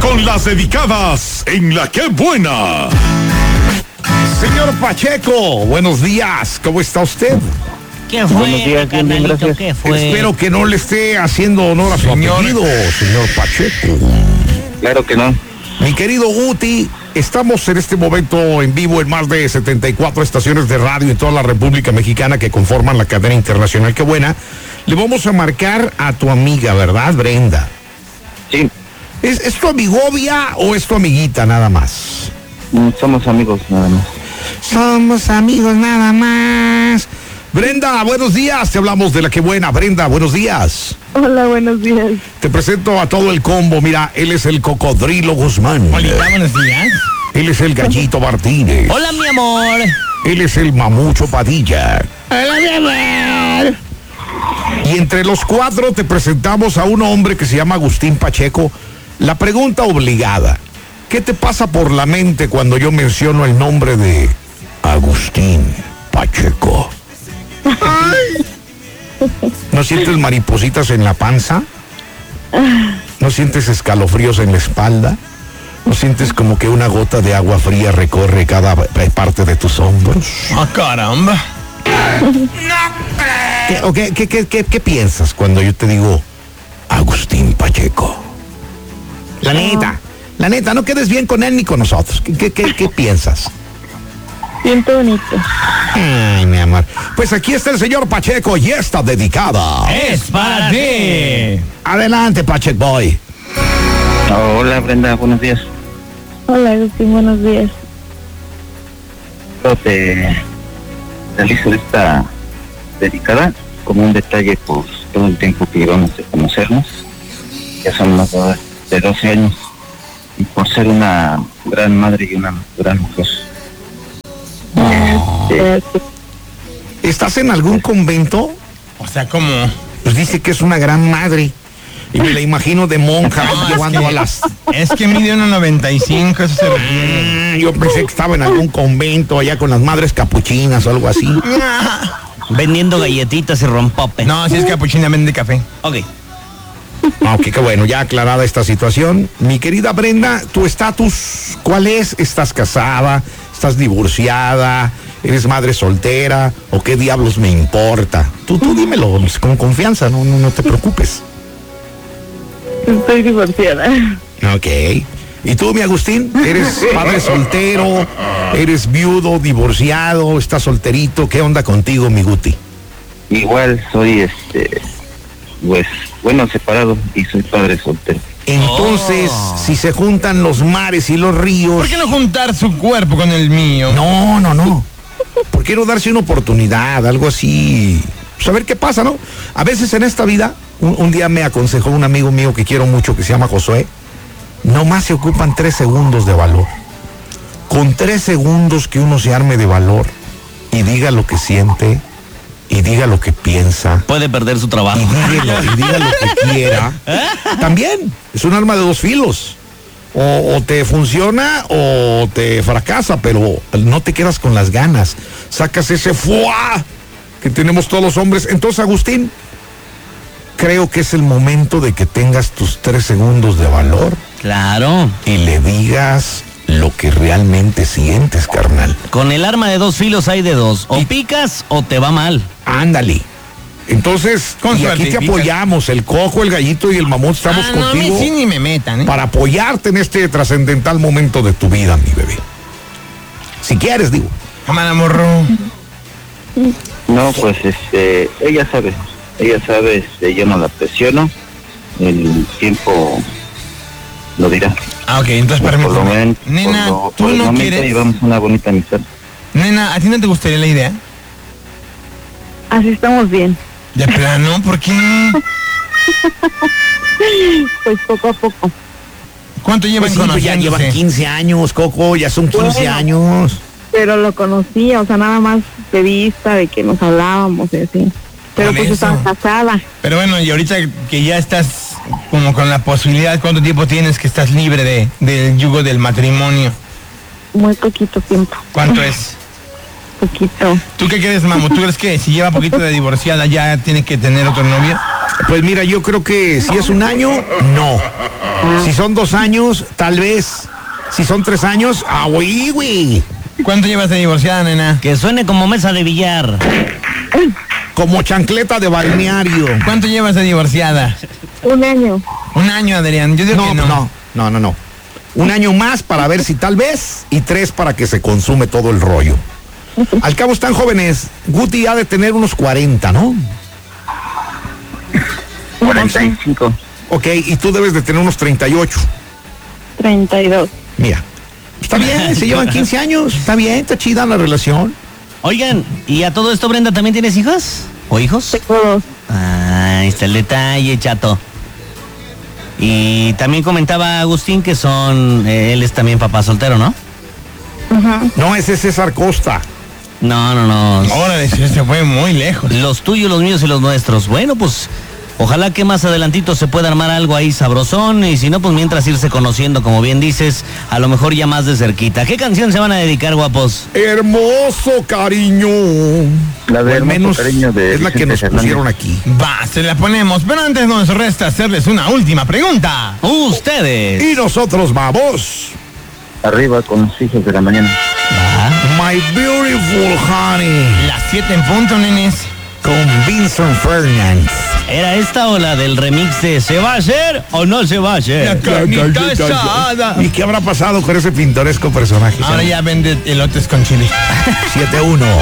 con las dedicadas en La Qué Buena. Señor Pacheco, buenos días, ¿cómo está usted? ¿Qué fue, buenos días, carnalito? ¿Qué fue? Espero que no le esté haciendo honor a su apellido, señor Pacheco. Claro que no. Mi querido Guti, estamos en este momento en vivo en más de 74 estaciones de radio en toda la República Mexicana que conforman la cadena internacional Qué Buena. Le vamos a marcar a tu amiga, ¿verdad, Brenda? Sí. ¿Es tu amigovia o es tu amiguita nada más? Somos amigos nada más. Somos amigos nada más. Brenda, buenos días, te hablamos de La Qué Buena. Brenda, buenos días. Hola, buenos días. Te presento a todo el combo. Mira, él es el Cocodrilo Guzmán. Hola, buenos días. Él es el Gallito Martínez. Hola, mi amor. Él es el Mamucho Padilla. Hola, mi amor. Y entre los cuatro te presentamos a un hombre que se llama Agustín Pacheco. La pregunta obligada: ¿qué te pasa por la mente cuando yo menciono el nombre de Agustín Pacheco? ¿No sientes maripositas en la panza? ¿No sientes escalofríos en la espalda? ¿No sientes como que una gota de agua fría recorre cada parte de tus hombros? ¡Ah, caramba! ¿Qué piensas cuando yo te digo Agustín Pacheco? La neta, no quedes bien con él ni con nosotros. ¿Qué piensas? Siento bonito. Ay, mi amor. Pues aquí está el señor Pacheco y esta dedicada ¡Es para ti! Adelante, Pacheco Boy. Hola, Brenda, buenos días. Hola, Agustín, buenos días. Yo te realizo esta dedicada como un detalle por todo el tiempo que llevamos de conocernos. Ya son más de 12 años. Y por ser una gran madre y una gran mujer. ¿Estás en algún convento? O sea, ¿cómo? Pues dice que es una gran madre. Y me la imagino de monja llevando a las... Es que mide 1.95, eso se refiere. Yo pensé que estaba en algún convento allá con las madres capuchinas o algo así. Vendiendo galletitas y rompope. No, si es capuchina, vende café. Ok. Ok, qué bueno, ya aclarada esta situación. Mi querida Brenda, ¿tu estatus cuál es? ¿Estás casada? ¿Estás divorciada? ¿Eres madre soltera? ¿O qué diablos me importa? Tú dímelo con confianza, no te preocupes. Estoy divorciada. Ok. ¿Y tú, mi Agustín? ¿Eres padre soltero? ¿Eres viudo, divorciado? ¿Estás solterito? ¿Qué onda contigo, mi Guti? Igual soy pues bueno, separado y soy padre soltero. Entonces, si se juntan los mares y los ríos... ¿Por qué no juntar su cuerpo con el mío? No. ¿Por qué no darse una oportunidad? Algo así. Pues a ver qué pasa, ¿no? A veces en esta vida, un día me aconsejó un amigo mío que quiero mucho, que se llama Josué, nomás se ocupan 3 segundos de valor. Con 3 segundos que uno se arme de valor y diga lo que siente, y diga lo que piensa, Puede perder su trabajo. y diga lo que quiera, también es un arma de 2 filos. O te funciona o te fracasa, pero no te quedas con las ganas. Sacas ese ¡fuá! Que tenemos todos los hombres. Entonces, Agustín, creo que es el momento de que tengas tus 3 segundos de valor Claro. y le digas lo que realmente sientes, carnal. Con el arma de 2 filos hay de 2. O picas o te va mal. Ándale. Entonces, Con y suerte, aquí te picas. apoyamos, el Cojo, el Gallito y el Mamut, estamos No, a mí contigo sí ni me metan, ¿eh? para apoyarte en este trascendental momento de tu vida, mi bebé. Si quieres, digo. Cámara, morro. No, pues ella sabe, yo no la presiono, el tiempo lo dirá. Ah, ok, entonces Por lo permíteme. menos, Nena, por ¿tú el no momento quieres? llevamos una bonita amistad. Nena, ¿a ti no te gustaría la idea? Así estamos bien. De plano, ¿por qué? Pues poco a poco. ¿Cuánto llevan Pues sí, pues ya conociéndose? llevan 15 años, Coco, ya son 15 Bueno. años. Pero lo conocía, o sea, nada más de vista, de que nos hablábamos y así. Pero Por pues eso. estaba casada. Pero bueno, y ahorita que ya estás como con la posibilidad, ¿cuánto tiempo tienes que estás libre del yugo del matrimonio? Muy poquito tiempo. ¿Cuánto es? Poquito. ¿Tú qué crees, Mamu? ¿Tú crees que si lleva poquito de divorciada ya tiene que tener otro novio? Pues mira, yo creo que si es un año, no. Si son 2 años, tal vez. Si son 3 años, güey. ¿Cuánto llevas de divorciada, nena? Que suene como mesa de billar. Como chancleta de balneario. ¿Cuánto llevas de divorciada? 1 año. 1 año, Adrián. Yo digo que no. No. 1 año más para ver si tal vez, y 3 para que se consume todo el rollo. Al cabo están jóvenes. Guti ha de tener unos 40, ¿no? 45. Ok, y tú debes de tener unos 38. 32. Mira, está bien, se llevan 15 años, está bien, está chida la relación. Oigan, ¿y a todo esto, Brenda, también tienes hijas? ¿O hijos? Tengo 2. Ah, ahí está el detalle, chato. Y también comentaba Agustín que él es también papá soltero, ¿no? Ajá. No, ese es César Costa. No. Ahora se fue muy lejos. Los tuyos, los míos y los nuestros. Bueno, pues ojalá que más adelantito se pueda armar algo ahí sabrosón, y si no, pues mientras irse conociendo, como bien dices, a lo mejor ya más de cerquita. ¿Qué canción se van a dedicar, guapos? Hermoso cariño. La de O al menos Hermoso Cariño de es la que Vicente nos Fernández. pusieron aquí. Va, se la ponemos, pero antes nos resta hacerles una última pregunta. Ustedes. Y nosotros vamos. Arriba con los hijos de la mañana. My Beautiful Honey. Las 7 en punto, nenes. Con Vincent Fernández. ¿Era esta o la del remix de ¿se va a hacer o no se va a hacer? Carnita asada. ¿Y qué habrá pasado con ese pintoresco personaje? Ahora ya vende elotes con chile. 7-1.